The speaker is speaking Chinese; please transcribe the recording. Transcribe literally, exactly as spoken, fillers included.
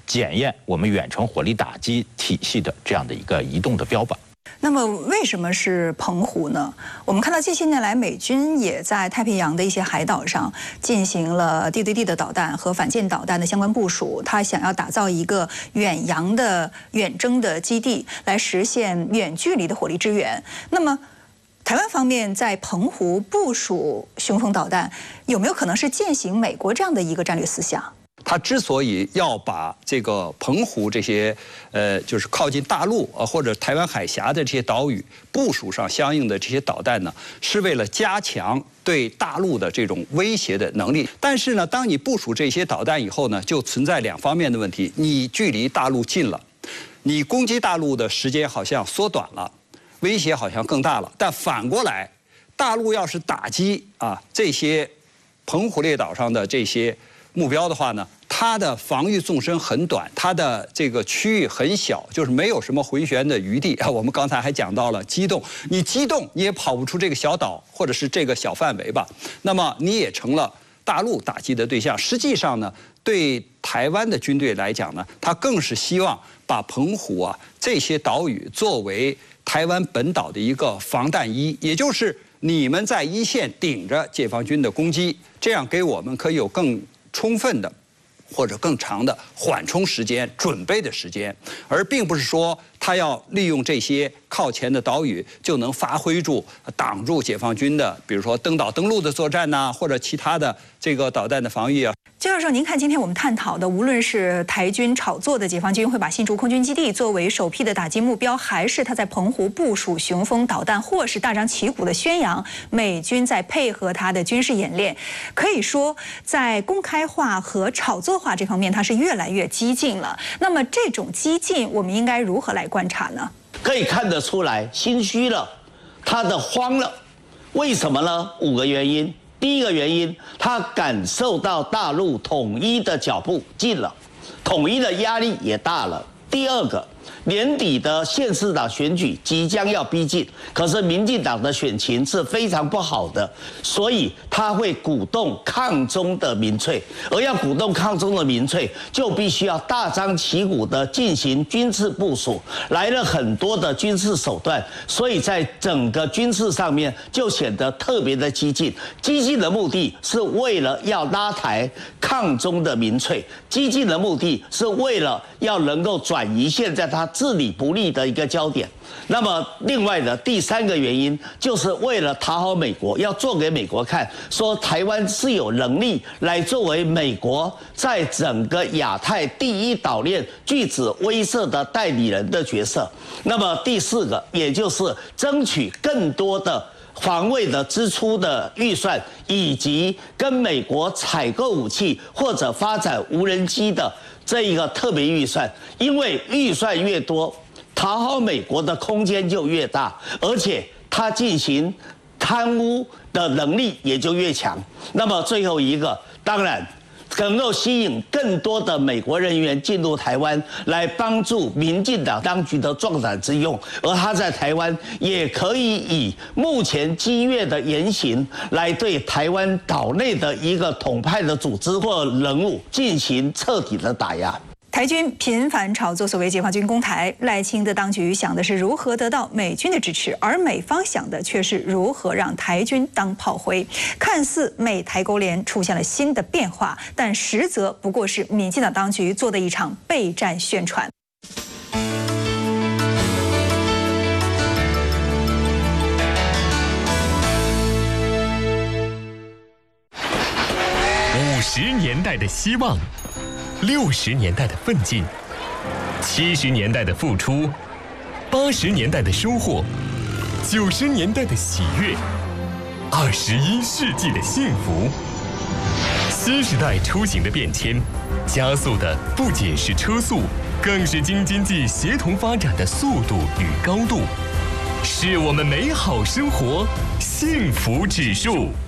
检验我们远程火力打击体系的这样的一个移动的标靶。 那么为什么是澎湖呢？我们看到近些年来，美军也在太平洋的一些海岛上进行了地对地的导弹和反舰导弹的相关部署。他想要打造一个远洋的远征的基地，来实现远距离的火力支援。那么，台湾方面在澎湖部署雄风导弹，有没有可能是践行美国这样的一个战略思想？ 他之所以要把这个澎湖这些，呃，就是靠近大陆啊或者台湾海峡的这些岛屿部署上相应的这些导弹呢，是为了加强对大陆的这种威胁的能力。但是呢，当你部署这些导弹以后呢，就存在两方面的问题：你距离大陆近了，你攻击大陆的时间好像缩短了，威胁好像更大了。但反过来，大陆要是打击啊这些澎湖列岛上的这些目标的话呢， 它的防御纵深很短，它的这个区域很小，就是没有什么回旋的余地啊。我们刚才还讲到了机动，你机动你也跑不出这个小岛或者是这个小范围吧，那么你也成了大陆打击的对象。实际上呢，对台湾的军队来讲呢，他更是希望把澎湖啊这些岛屿作为台湾本岛的一个防弹衣，也就是你们在一线顶着解放军的攻击，这样给我们可以有更充分的 或者更长的缓冲时间、准备的时间，而并不是说他要利用这些靠前的岛屿就能发挥住、挡住解放军的，比如说登岛登陆的作战呐、啊，或者其他的这个导弹的防御啊。 焦教授，您看今天我们探讨的，无论是台军炒作的解放军会把新竹空军基地作为首批的打击目标，还是他在澎湖部署雄风导弹，或是大张旗鼓的宣扬美军在配合他的军事演练，可以说在公开化和炒作化这方面，它是越来越激进了。那么这种激进，我们应该如何来观察呢？ 可以看得出来，心虚了，他的慌了，为什么呢？五个原因。 第一个原因，他感受到大陆统一的脚步近了，统一的压力也大了。第二个，年底的县市长选举即将要逼近，可是民进党的选情是非常不好的，所以他会鼓动抗中的民粹，而要鼓动抗中的民粹，就必须要大张旗鼓的进行军事部署，来了很多的军事手段，所以在整个军事上面就显得特别的激进。激进的目的是为了要拉抬抗中的民粹，激进的目的是为了要能够转移现在他 治理不力的一个焦点。那么，另外的第三个原因，就是为了讨好美国，要做给美国看，说台湾是有能力来作为美国在整个亚太第一岛链拒止威慑的代理人的角色。那么第四个，也就是争取更多的 防卫的支出的预算，以及跟美国采购武器或者发展无人机的这一个特别预算，因为预算越多，讨好美国的空间就越大，而且它进行贪污的能力也就越强。那么最后一个，当然 能够吸引更多的美国人员进入台湾，来帮助民进党当局的壮胆之用。而他在台湾也可以以目前激越的言行，来对台湾岛内的一个统派的组织或人物进行彻底的打压。 台军频繁炒作所谓解放军攻台，赖清德当局想的是如何得到美军的支持，而美方想的却是如何让台军当炮灰。看似美台勾连出现了新的变化，但实则不过是民进党当局做的一场备战宣传。 五十年代的希望。 六十年代的奋进，七十年代的付出，八十年代的收获，九十年代的喜悦，二十一世纪的幸福。新时代出行的变迁，加速的不仅是车速，更是京津冀协同发展的速度与高度，是我们美好生活幸福指数。